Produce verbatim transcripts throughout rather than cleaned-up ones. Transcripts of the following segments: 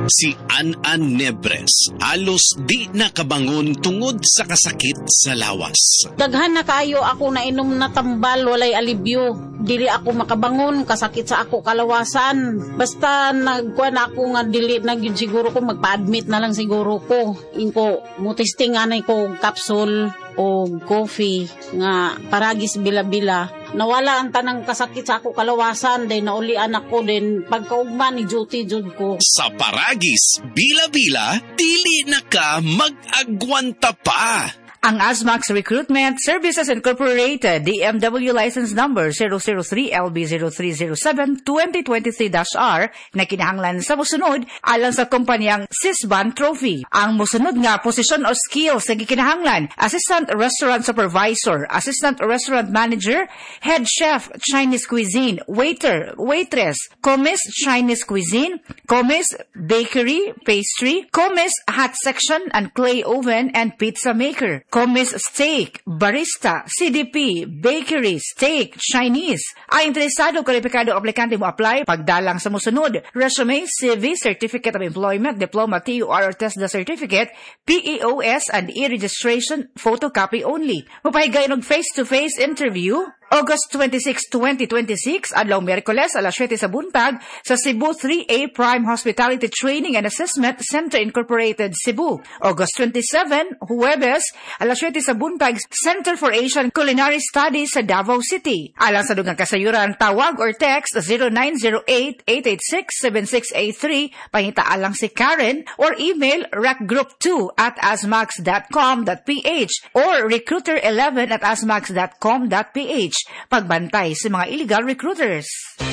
Si An-An Nebres halos di nakabangon tungod sa kasakit sa lawas. Daghan na kayo ako na inom na tambal, walay alibyo. Dili ako makabangon, kasakit sa ako kalawasan. Basta nagkuha na ako nga dili na yun siguro ko, magpa-admit na lang siguro ko. Inko, mutisting anay ko capsule o coffee nga paragis bila-bila. Nawala ang tanang kasakit sa ako kalawasan, din naulian ako din pagkaugma ni duty jud ko. Sa paragis bila-bila, dili na ka mag-agwanta pa. Ang Azmax Recruitment Services Incorporated, D M W License Number zero zero three L B zero three zero seven twenty twenty-three R na kinahanglan sa musunod alang sa kumpanyang Sisban Trophy. Ang musunod nga posisyon o skills na gikinahanglan: Assistant Restaurant Supervisor, Assistant Restaurant Manager, Head Chef Chinese Cuisine, Waiter, Waitress, Commis Chinese Cuisine, Commis Bakery, Pastry, Commis Hot Section and Clay Oven and Pizza Maker, Commis Steak, Barista, C D P, Bakery, Steak, Chinese. Ay interesado kwalipikado aplikante mo apply pagdalang sa musunod: resume, C V, Certificate of Employment, Diploma, T U R or TESDA Certificate, P E O S and e-registration, photocopy only. Mapahigay ng face-to-face interview August twenty-sixth, twenty twenty-six, adlaw Miyerkules, alas siyete sa buntag, sa Cebu three A Prime Hospitality Training and Assessment Center Incorporated, Cebu. August twenty-seventh, Huwebes, alas siyete sa buntag, Center for Asian Culinary Studies sa Davao City. Alang sa dugang kasayuran, tawag or text zero nine zero eight, eight eight six, seven six eight three, pahitaan lang si Karen, or email recgroup two at asmax dot com dot p h or recruiter eleven at asmax dot com dot p h. Pagbantay sa mga illegal recruiters.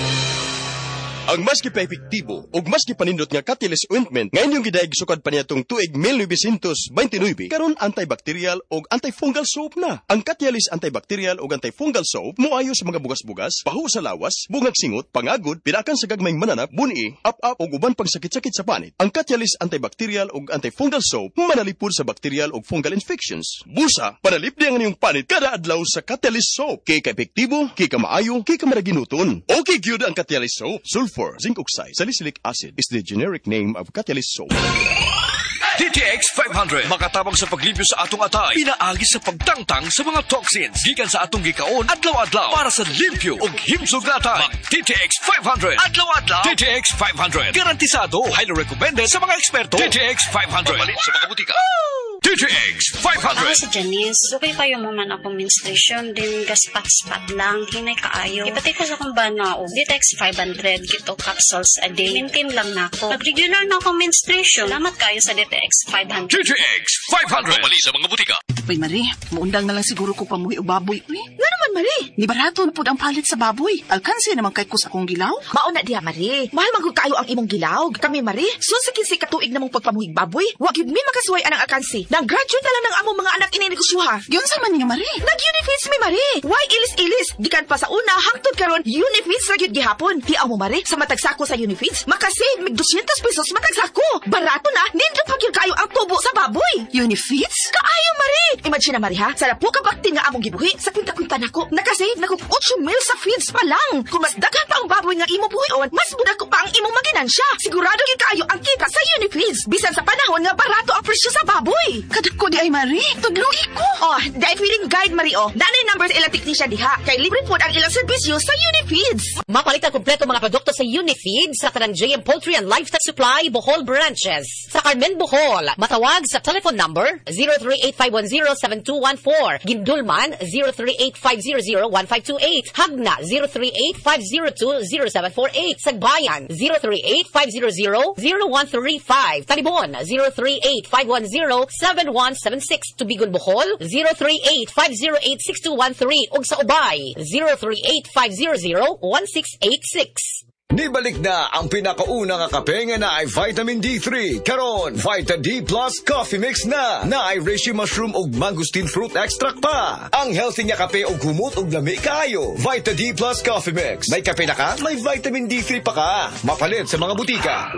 Ang mas kipa-epektibo ug mas kipanindot nga Catalyst Ointment ngayon yung gidaig sukad pa niya tong tuig nineteen twenty-nine karon antibacterial ug antifungal soap na. Ang Catalyst antibacterial ug antifungal soap moayo sa mga bugas-bugas, pahu sa lawas, bungag singot, pangagod, pinakan sa gagmayng mananap, buni, up-up ug uban pang sakit-sakit sa panit. Ang Catalyst antibacterial ug antifungal soap manalipod sa bacterial ug fungal infections. Busa, panalip diyan ang iyong panit kada adlaw sa Catalyst soap. Kay ka-epektibo, kay ka maayo, kay ka maraginuton. Okay gyud ang Catalyst soap. Sulfur For zinc oxide, salicylic acid is the generic name of Catalyst soap. D T X five hundred makatabang sa paglibyo sa atong atay, pinaagi sa pagtangtang sa mga toxins gikan sa atong gikaon adlaw-adlaw para sa limpyo ug himsog na atay. Mag D T X five hundred adlaw-adlaw. D T X five hundred garantisado, highly recommended sa mga eksperto. D T X five hundred malit sa mga butika. D T X five hundred. Ako si Janice. Sukay kayo mo man akong menstruation, din gaspat-spat lang, hinay kaayo. Ipatay ko sa kong bana o D T X five hundred, kito capsules a day. Maintain lang na ako. Pag-regular na akong menstruation, salamat kayo sa D T X five hundred. D T X five hundred. Mali sa mga butika. Uy, Marie, muundang na lang siguro ko pamuhi o baboy. Uy, nga naman, Marie. Ni barato na po ang palit sa baboy. Alkansi naman kay ko sa akong gilaw. Mauna diya, Marie. Mahal magod kayo ang imong gilaw. Kami, Marie, susikin si katuig na mong pagpamuhig baboy. Wag yun mi makasuway anang alkansi. Nag-graduate na lang ng among mga anak ininegosyoha. Yun sa man nga, Marie. Nag-Unifeeds mi, Marie. Why ilis-ilis? Gikan pa sa una, hangtod karon Unifeeds ra gyud gihapon. Di mo, Marie, sa matagsako sa Unifeeds, makasave mig two hundred pesos matagsako. Barato na, nindot pa gyud kayo ang tubo sa baboy. Unifeeds? Kaayo, Marie. Imagine na, Marie, ha? Sa po ka baktin nga among gibuhi, sa kwinta-kwinta nako, nakasave na kog eight mil sa feeds pa lang. Kung mas daghan pa ang baboy nga imo buhion, mas muda ko pa ang imong maginansya. Sigurado gyud kayo ang kita sa Unifeeds. Bisan sa panahon nga barato ang presyo sa baboy. Kadako di ay, Marie. Tudlugi ko. Oh, dahil feeling guide, Marie, oh. Danay numbers ilang technician diha. Kay libre po ang ilang serbisyo sa Unifeeds. Mapalitan kompleto mga produkto sa Unifeeds sa tanang J M Poultry and Livestock Supply, Bohol Branches. Sa Carmen, Bohol, matawag sa telephone number zero three eight five one zero seven two one four. Gindulman, zero three eight five zero zero one five two eight. Hagna, zero three eight five zero two zero seven four eight. Sagbayan, zero three eight five zero zero zero one three five. Talibon, zero three eight five one zero seven one seven six. Tubigon, Bohol, zero three eight five zero eight six two one three. Ug sa Ubay, zero three eight five zero zero one six eight six. Nibalik na ang pinakauna nga kape nga na ay vitamin D three. Karon, Vita D Plus Coffee Mix na. Na ay reishi mushroom ug mangosteen fruit extract pa. Ang healthy nga kape ug humot ug lami kaayo. Vita D Plus Coffee Mix. May kape na ka, may vitamin D three pa ka. Mapalit sa mga butika.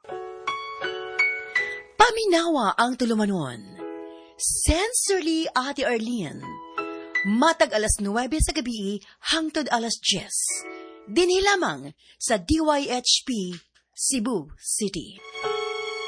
Paminawa ang tulumanon. Sensorily, Ate Arlene. Matag alas nuwebe sa gabi hangtod alas diyes. Dinhi lamang sa D Y H P Cebu City.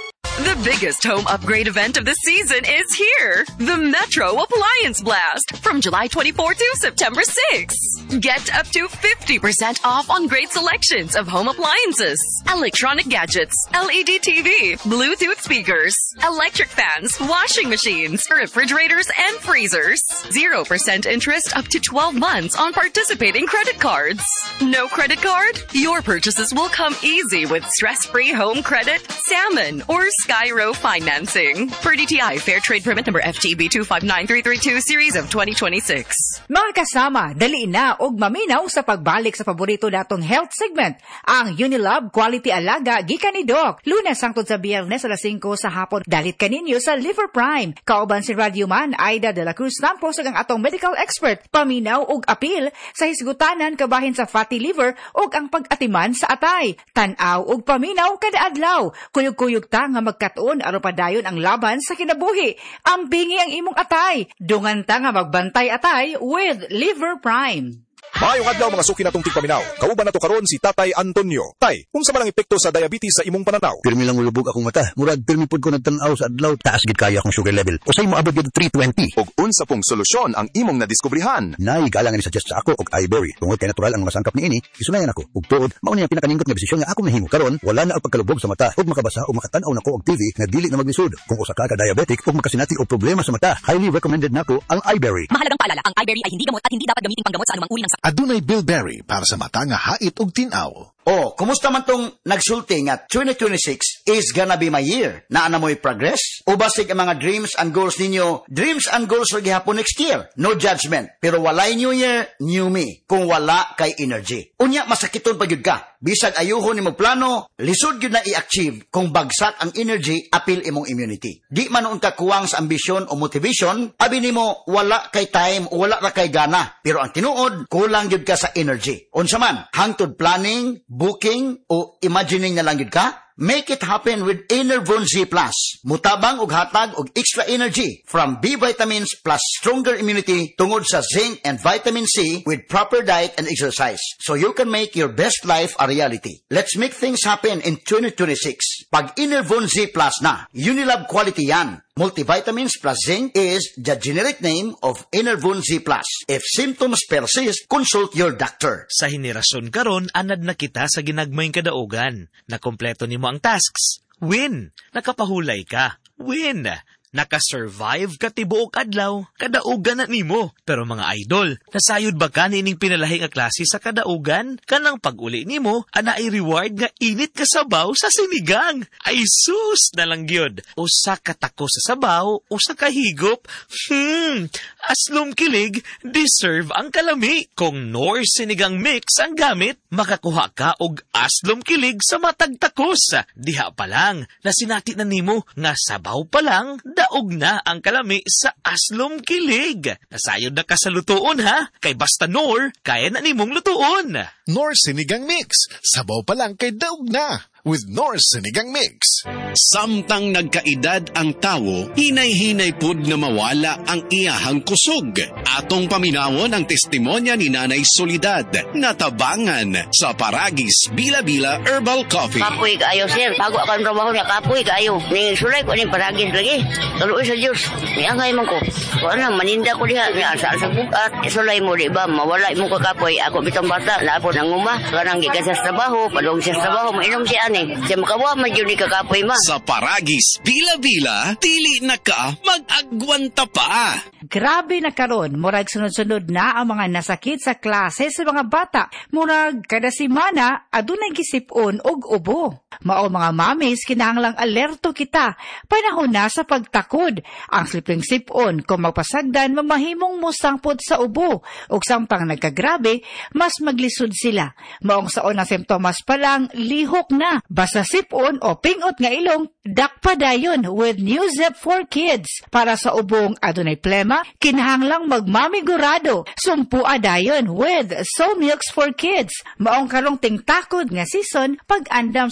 The biggest home upgrade event of the season is here. The Metro Appliance Blast from July twenty-fourth to September sixth. Get up to fifty percent off on great selections of home appliances, electronic gadgets, L E D T V, Bluetooth speakers, electric fans, washing machines, refrigerators, and freezers. zero percent interest up to twelve months on participating credit cards. No credit card? Your purchases will come easy with stress-free home credit, salmon, or Skyro financing. Per D T I Fair Trade Permit number F T B two five nine three three two series of twenty twenty-six. Mga kasama, dali na og maminaw sa pagbalik sa paborito natong health segment, ang Unilab Quality Alaga gikan ni Doc. Lunes hangtod sa Biyernes alas singko sa hapon, dalit kaninyo sa Liver Prime. Kauban si Radioman Aida de la Cruz Lampos ang atong medical expert, paminaw og apil sa hisgutanan kabahin sa fatty liver og ang pag-atiman sa atay. Tan-aw og paminaw kada adlaw. Kuyog-kuyog ta nga magkatuon aron padayon ang laban sa kinabuhi. Ambingi ang imong atay. Dungan ta nga magbantay atay with Liver Prime. Maayong adlaw mga suki natong tigpaminaw. Kauban nato karon si Tatay Antonio. Tay, unsa man ang epekto sa diabetes sa imong pananaw? Pirmi lang ulubog akong mata. Murag pirmi pud ko nagtan-aw sa adlaw. Taas gid kaya akong sugar level. Usay mo abot gid three twenty. Og unsa pong solusyon ang imong nadiskubrihan? Nay galang ni suggest sa ako og iBerry. Tungod kay natural ang mga sangkap niini, isunayan ako. Ug tuod, mao ni ang pinakaningkot nga desisyon nga ako nahimo. Karon wala na ang pagkalubog sa mata ug makabasa ug makatan-aw nako og T V nga dili na maglisod. Kung usa ka ka diabetic ug makasinati og problema sa mata, highly recommended nako ang iBerry. Mahalagang paalala, ang iBerry ay hindi gamot at hindi dapat gamitin panggamot sa anumang uri ng sakit. Adunay Bilberry para sa mata nga hait og tin-aw. Oh, kumusta man tong nagsulti nga twenty twenty-six is gonna be my year? Naana mo'y progress? O basig ang mga dreams and goals ninyo, dreams and goals ra gihapon next year? No judgment. Pero walay new year, new me. Kung wala kay energy. Unya, masakiton pa gyud ka. Bisag ayuhon nimo plano, lisod gyud na i-achieve kung bagsak ang energy, apil imong immunity. Di man unta kuwang sa ambisyon o motivation, abi nimo wala kay time o wala ra kay gana. Pero ang tinuod, kulang gyud ka sa energy. Unsa man, hangtod planning, booking o imagining na lang yun ka? Make it happen with Enervon Z Plus. Mutabang og hatag og extra energy from B vitamins plus stronger immunity tungod sa zinc and vitamin C with proper diet and exercise. So you can make your best life a reality. Let's make things happen in twenty twenty-six. Pag Enervon Z Plus na, Unilab quality yan. Multivitamins plus zinc is the generic name of Enervon Z Plus. If symptoms persist, consult your doctor. Sa henerasyon karon, anad na kita sa ginagmayng kadaugan. Nakompleto nimo ang tasks. Win! Nakapahulay ka. Win! Nakasurvive ka tibuok adlaw, kadaugan na nimo. Pero mga idol, nasayod ba ka nining pinalahi nga klase sa kadaugan? Kanang pag-uli nimo, ana ay reward nga init ka sabaw sa sinigang. Ay sus na lang gyud. Usa ka tako sa sabaw, usa ka higop. Hmm, aslom kilig, deserve ang kalami. Kung Nor sinigang mix ang gamit, makakuha ka og aslom kilig sa matag takos. Diha pa lang, nasinati na nimo nga sabaw pa lang, daog na ang kalami sa aslom kilig. Nasayod na ka sa lutuon ha, kay basta Nor, kaya na nimong lutuon. Nor Sinigang Mix, sabaw pa lang kay daog na. With Nor Sinigang Mix. Samtang nagkaedad ang tawo, hinay-hinay pud na mawala ang iyahang kusog. Atong paminawon ang testimonya ni Nanay Solidad, natabangan sa Paragis Bila-Bila Herbal Coffee. Kapoy kaayo, sir. Bago ako ang trabaho niya, kapoy kaayo. Ning sulay ko ning Paragis lagi. Tuloy sa Diyos. Niangay man ko. Kung ano, maninda ko diha. Niasa sa bukat. Sulay mo, di ba? Mawala mo ka kapoy. Ako bitang bata. Naapon ang uma. Karang gikan sa trabaho. Padong sa trabaho. Mainom siya ani. Siya makawa, madyo ni kakapoy ma. Sa Paragis Bila-Bila, tili na ka mag-agwanta pa. Grabe na karon, murag sunod-sunod na ang mga nasakit sa klase sa mga bata. Murag kada semana adunay gisipon og ubo. Mao mga mamis, kinahanglang alerto kita. Panahon na sa pagtakod. Ang sliping sipon kung magpasagdan mamahimong musangpod sa ubo. Ug sampang nagkagrabe, mas maglisod sila. Maong saon ang simptomas pa lang, lihok na. Basta sipon o pingot nga ilong, dakpa dayon with New Zep for Kids. Para sa ubong adunay plema, kinahanglang magmamigurado. Sumpua dayon with So Milks for Kids. Maong karong tingtakod nga season, pag-andam sa pakig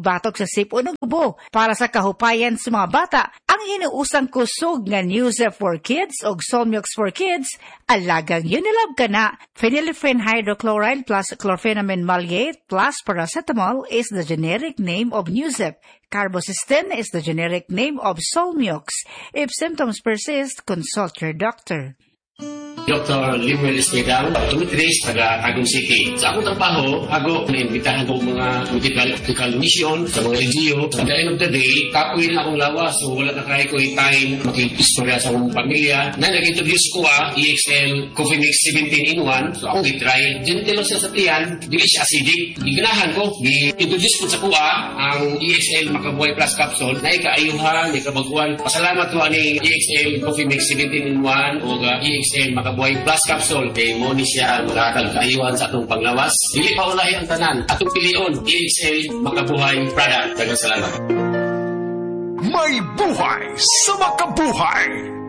igbatok sa sipon ug ubo para sa kahupayan sa mga bata. Ang hinuusang kusog nga Newsep for Kids o Solmiox for Kids, alagang Unilab ka na. Phenylephrine hydrochloride plus chlorpheniramine maleate plus paracetamol is the generic name of Newsep. Carbocysteine is the generic name of Solmiox. If symptoms persist, consult your doctor. Doctor Limuel Espegal, optometrist, taga Tagum City. Sa akong trabaho, ako naimbitahan ko mga medical, medical mission sa mga L G U. At the end of the day, kapuin akong lawas, so wala na kaya ko yung time makikistorya sa akong pamilya. Na nag-introduce ko ah, E X L Coffee Mix seventeen in one. So akong i-try. Gentle siya sa tiyan, di siya acidic. Iganahan ko, i-introduce ko sa kuha ang E X L Makabuhay Plus Capsule na ikaayuhan, ikabaguan. Pasalamat ko ani E X L Coffee Mix seventeen in one o uh, E X L Makabuhay Plus Capsule. Kay mo ni siya makakagkaayuhan sa atong panglawas. Dili pa ulahi ang tanan. Atong pilion, E X L Makabuhay product. Daghang salamat. May buhay sa makabuhay!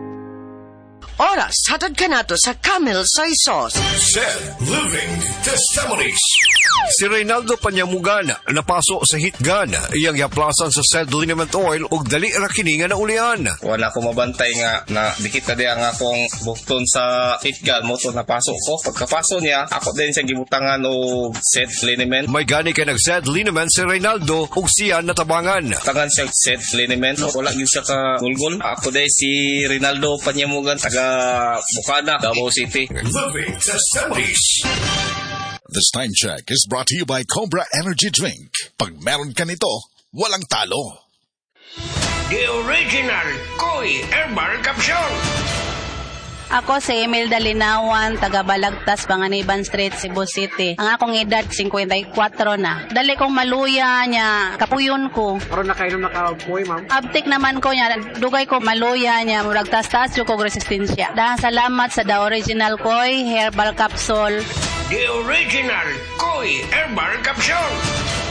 Oras, hatad ka nato sa Camel Soy Sauce. Sed Living Testimonies. Si Reynaldo Panyamugan napasok sa hitgan iyang yaplasan sa Sed Liniment Oil ug dali ra kini nga naulian. Wala ko mabantay nga na dikit na di ang akong bukton sa hitgan mo to napasok ko. Pagkapasok niya, ako din siya gibutangan og Sed Liniment. May gani kay nag Sed Liniment si Reynaldo ug siya natabangan. Tangan siya Sed Liniment, wala gyud siya ka gulgol. Ako din si Reynaldo Panyamugan taga Bukana, Davao City. Living Testimonies. This time check is brought to you by Cobra Energy Drink. Pag meron ka nito, walang talo. The original Koi Herbal Capsule. Ako si Imelda Linawan, taga Balagtas, Panganiban Street, Cebu City. Ang akong edad, fifty-four na. Dali kong maluya niya, kapuyon ko. Pero nakainom na kapoy, ma'am? Abtik naman ko niya, dugay ko maluya niya, murag tas-tas yung kong resistensya. Dahil salamat sa The Original Koi Herbal Capsule. The original Koi Herbal Capsule.